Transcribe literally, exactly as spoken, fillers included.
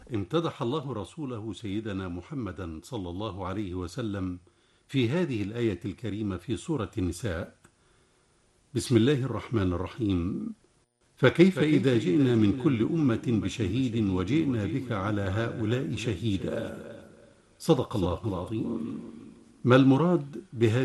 امتدح الله رسوله سيدنا محمدا صلى الله عليه وسلم في هذه الآية الكريمة في سورة النساء. بسم الله الرحمن الرحيم. فكيف إذا جئنا من كل أمة بشهيد وجئنا بك على هؤلاء شهيدا. صدق الله العظيم. ما المراد بهذه